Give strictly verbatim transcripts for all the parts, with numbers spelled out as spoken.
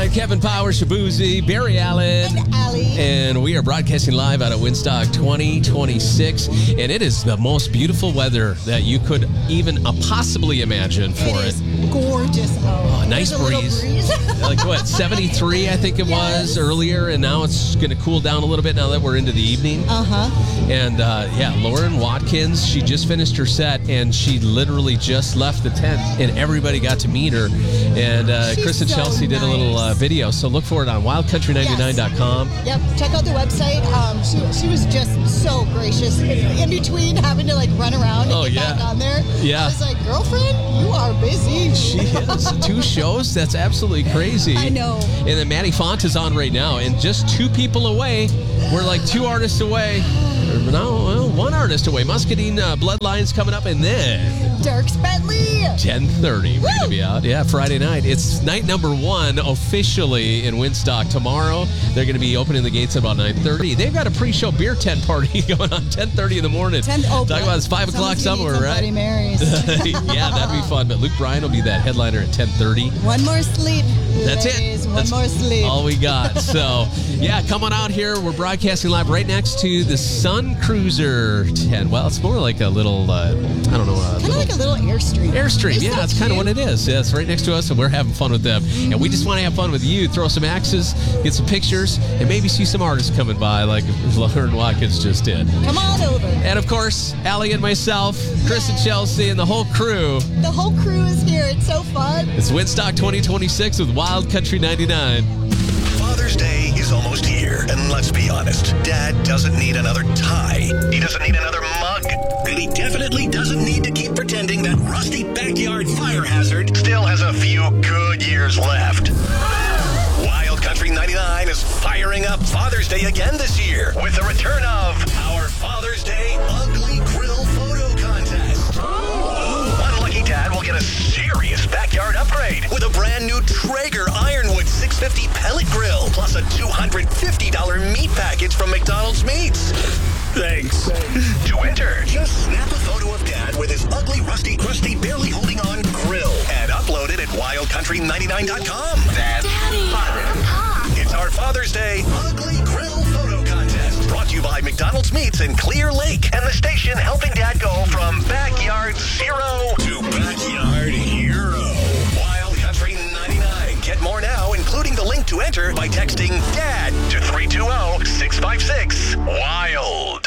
Tyler, Kevin Power, Shabuzi, Barry Allen. And Allie. And we are broadcasting live out of Woodstock twenty twenty-six. And it is the most beautiful weather that you could even uh, possibly imagine for it. it. Is gorgeous. Oh, nice breeze. breeze. Like what, seventy-three I think it yes. was earlier. And now it's going to cool down a little bit now that we're into the evening. Uh-huh. And uh, yeah, Lauren Watkins, she just finished her set and she literally just left the tent and everybody got to meet her. And uh, Chris and so Chelsea did a little uh, video. So look for it on wild country ninety-nine dot com. Yes. Yep. Check out the website. Um, she, she was just so gracious in between having to like run around and oh, get yeah. back on there. Yeah. I was like, girlfriend, you are busy. She has two shows. That's absolutely crazy. I know. And then Maddie Font is on right now. And just two people away. We're like two artists away. No, well, one artist away. Muscadine uh, Bloodlines coming up. And then Dirks Bentley. ten thirty. We're going to be out. Yeah, Friday night. It's night number one officially in Woodstock. Tomorrow, they're going to be opening the gates at about nine thirty. They've got a pre-show beer tent party going on ten thirty in the morning. ten, oh, Talk about it's five o'clock somewhere, some right? Bloody Marys. Yeah, that'd be fun. But Luke Bryan will be that headliner at ten thirty. One more sleep. That's ladies. it. One That's more sleep. all we got. So, yeah, come on out here. We're broadcasting live right next to the Sun Cruiser tent. Well, it's more like a little, uh, I don't know. Kind of like a little Airstream. Airstream, Isn't yeah, that that's kind of cute? what it is. Yeah, it's right next to us, and we're having fun with them. Mm-hmm. And we just want to have fun with you. Throw some axes, get some pictures, and maybe see some artists coming by like Lauren Watkins just did. Come on over. And, of course, Allie and myself, Chris and Chelsea, and the whole crew. The whole crew is here. It's so fun. It's Woodstock twenty twenty-six with Wild Country ninety-nine. Father's Day is almost here, and let's be honest, Dad doesn't need another tie. He doesn't need another mug. And he definitely doesn't need to keep pretending that rusty backyard fire hazard still has a few good years left. Wild Country ninety-nine is firing up Father's Day again this year with the return of our Father's Day Ugly Grill Photo Contest. One lucky dad will get a serious backyard upgrade with a brand new Traeger Ironwood six fifty pellet grill plus a two hundred fifty dollars meat package from McDonald's Meats. Thanks. To enter, just snap a photo of Dad with his ugly, rusty, crusty, barely holding on grill and upload it at wild country ninety-nine dot com. Dad, Daddy. Father. Pop. It's our Father's Day Ugly Grill Photo Contest. Brought to you by McDonald's Meats in Clear Lake and the station helping Dad go from backyard zero to backyard hero. Wild Country ninety-nine. Get more now, including the link to enter by texting DAD to three two zero, six five six, WILD.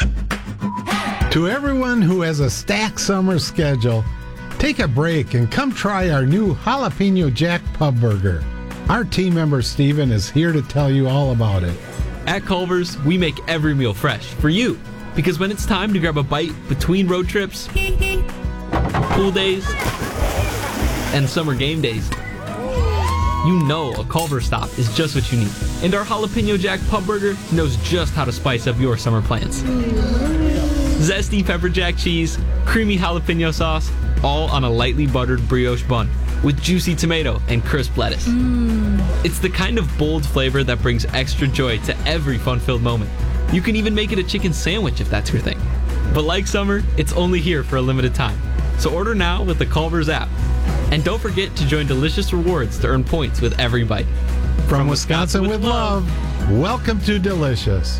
To everyone who has a stacked summer schedule, take a break and come try our new Jalapeno Jack Pub Burger. Our team member Steven is here to tell you all about it. At Culver's, we make every meal fresh for you. Because when it's time to grab a bite between road trips, pool days, and summer game days, you know a Culver's stop is just what you need. And our Jalapeno Jack Pub Burger knows just how to spice up your summer plans. Zesty pepper jack cheese, creamy jalapeno sauce, all on a lightly buttered brioche bun with juicy tomato and crisp lettuce. Mm. It's the kind of bold flavor that brings extra joy to every fun-filled moment. You can even make it a chicken sandwich if that's your thing. But like summer, it's only here for a limited time. So order now with the Culver's app. And don't forget to join Delicious Rewards to earn points with every bite. From, From Wisconsin, Wisconsin with love, welcome to Delicious.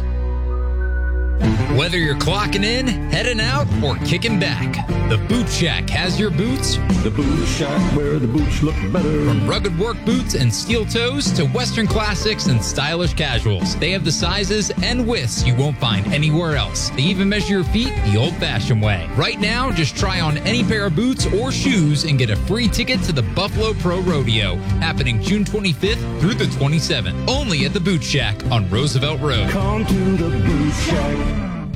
Whether you're clocking in, heading out, or kicking back, the Boot Shack has your boots. The Boot Shack, where the boots look better. From rugged work boots and steel toes to Western classics and stylish casuals. They have the sizes and widths you won't find anywhere else. They even measure your feet the old-fashioned way. Right now, just try on any pair of boots or shoes and get a free ticket to the Buffalo Pro Rodeo, happening June twenty-fifth through the twenty-seventh. Only at the Boot Shack on Roosevelt Road. Come to the Boot Shack.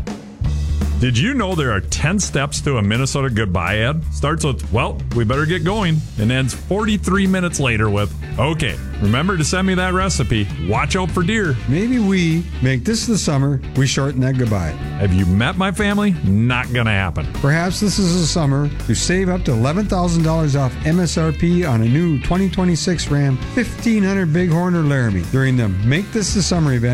Did you know there are ten steps to a Minnesota goodbye ad? Starts with, well, we better get going, and ends forty-three minutes later with, okay, remember to send me that recipe. Watch out for deer. Maybe we make this the summer we shorten that goodbye. Have you met my family? Not gonna happen. Perhaps this is the summer to save up to eleven thousand dollars off M S R P on a new twenty twenty-six Ram fifteen hundred Bighorn or Laramie during the Make This the Summer event.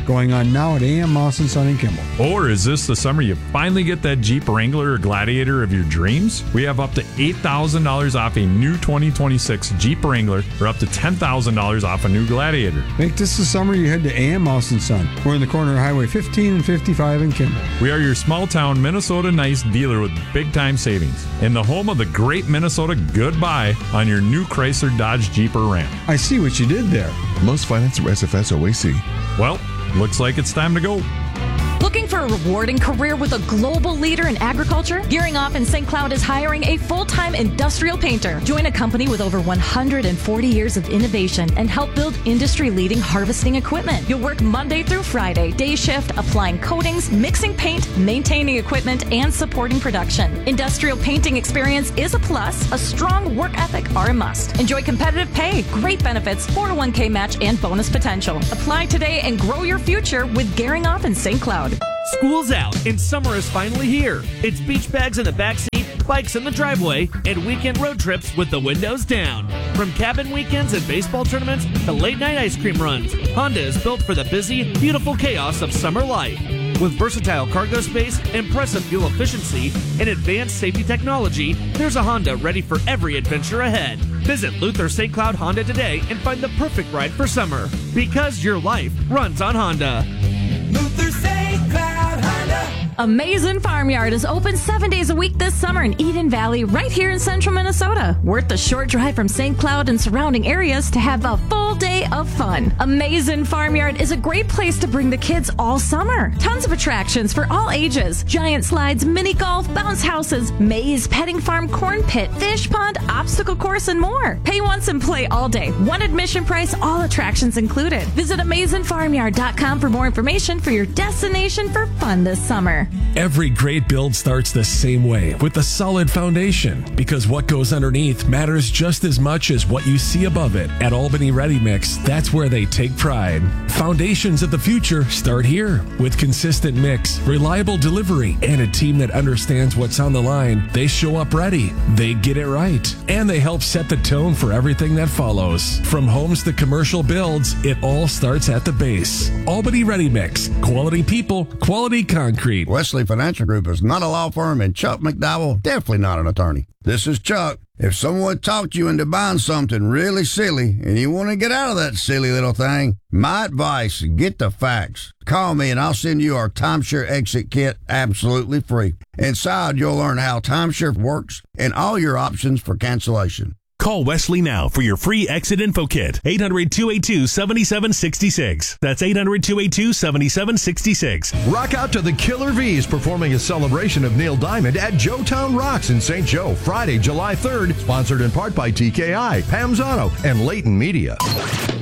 going on now at A M Moss and Son in Kimball. Or is this the summer you finally get that Jeep Wrangler or Gladiator of your dreams? We have up to eight thousand dollars off a new twenty twenty-six Jeep Wrangler or up to ten thousand dollars off a new Gladiator. Make this the summer you head to A M Moss and Son. We're in the corner of Highway fifteen and fifty-five in Kimball. We are your small town Minnesota nice dealer with big time savings. In the home of the great Minnesota goodbye on your new Chrysler Dodge Jeep or Ram. I see what you did there. Most finance are S F S O A C. Well, looks like it's time to go. Looking for a rewarding career with a global leader in agriculture? Gearing Off in Saint Cloud is hiring a full-time industrial painter. Join a company with over one hundred forty years of innovation and help build industry-leading harvesting equipment. You'll work Monday through Friday, day shift, applying coatings, mixing paint, maintaining equipment, and supporting production. Industrial painting experience is a plus. A strong work ethic are a must. Enjoy competitive pay, great benefits, four oh one k match, and bonus potential. Apply today and grow your future with Gearing Off in Saint Cloud. School's out and summer is finally here. It's beach bags in the backseat, bikes in the driveway, and weekend road trips with the windows down. From cabin weekends and baseball tournaments to late night ice cream runs, Honda is built for the busy, beautiful chaos of summer life. With versatile cargo space, impressive fuel efficiency, and advanced safety technology, there's a Honda ready for every adventure ahead. Visit Luther Saint Cloud Honda today and find the perfect ride for summer. Because your life runs on Honda. Luther Saint Cloud Honda. Amazing Farmyard is open seven days a week this summer in Eden Valley, right here in central Minnesota. Worth the short drive from Saint Cloud and surrounding areas to have a full day of fun. Amazing Farmyard is a great place to bring the kids all summer. Tons of attractions for all ages. Giant slides, mini golf, bounce houses, maze, petting farm, corn pit, fish pond, obstacle course, and more. Pay once and play all day. One admission price, all attractions included. Visit amazing farmyard dot com for more information for your destination for fun this summer. Every great build starts the same way, with a solid foundation, because what goes underneath matters just as much as what you see above it. At Albany Ready Mix, that's where they take pride. Foundations of the future start here. With consistent mix, reliable delivery, and a team that understands what's on the line, they show up ready. They get it right. And they help set the tone for everything that follows. From homes to commercial builds, it all starts at the base. Albany Ready Mix. Quality people, quality concrete. Wesley Financial Group is not a law firm, and Chuck McDowell definitely not an attorney. This is Chuck. If someone talked you into buying something really silly and you want to get out of that silly little thing, my advice, get the facts. Call me and I'll send you our Timeshare Exit Kit absolutely free. Inside, you'll learn how timeshare works and all your options for cancellation. Call Wesley now for your free exit info kit. eight hundred, two eight two, seven seven six six. That's eight hundred, two eight two, seven seven six six. Rock out to the Killer V's performing a celebration of Neil Diamond at Joetown Rocks in Saint Joe, Friday, July third. Sponsored in part by T K I, Pam's Auto, and Leighton Media.